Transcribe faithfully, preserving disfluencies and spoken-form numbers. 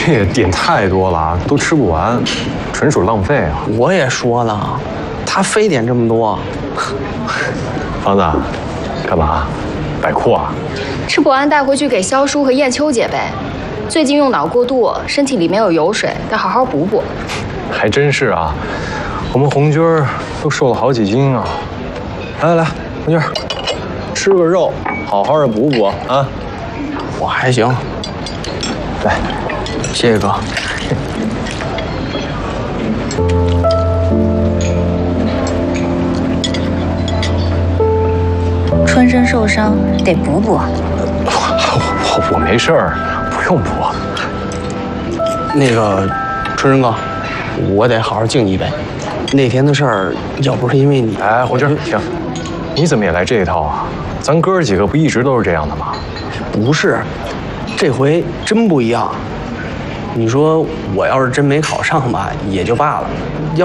这也点太多了啊，都吃不完，纯属浪费啊！ 我也说了，他非点这么多。 房子，干嘛？摆阔啊？ 吃不完带回去给萧叔和燕秋姐呗。最近用脑过度，身体里面有油水，得好好补补。 还真是啊，我们红军儿都瘦了好几斤啊！来来来，红军儿，吃个肉，好好的补补啊！ 我还行。 来， 谢谢哥。 春生受伤得补补。 我我我没事儿，不用补。 那个，春生哥，我得好好敬你一杯。那天的事儿，要不是因为你， 哎，红军，停！你怎么也来这一套啊？咱哥几个不一直都是这样的吗？ 不是，这回真不一样。你说我要是真没考上吧，也就罢了。